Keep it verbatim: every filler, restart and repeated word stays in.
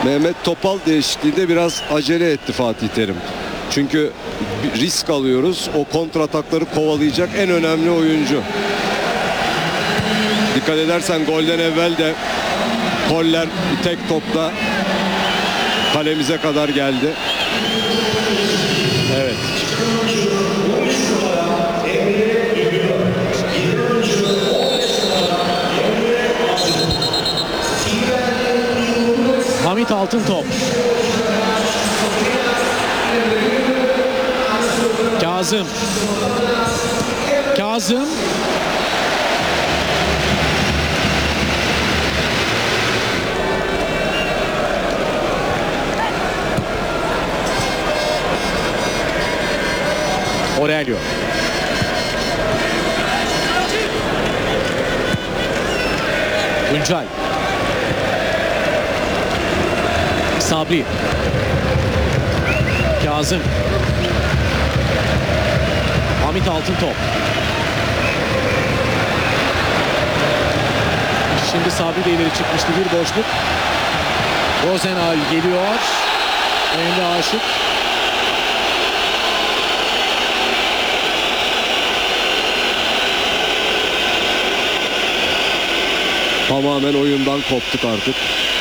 Mehmet Topal değişikliğinde biraz acele etti Fatih Terim. Çünkü risk alıyoruz. O kontratakları kovalayacak en önemli oyuncu. Dikkat edersen golden evvel de Koller tek topla kalemize kadar geldi. Evet. Hamit Altıntop. Kazım. Kazım. Aurelio. Tuncay. Sabri. Kazım. Hamit Altıntop. Şimdi Sabri de ileri çıkmıştı. Bir boşluk. Rozenal geliyor. Emre Aşık. Tamamen oyundan koptuk artık.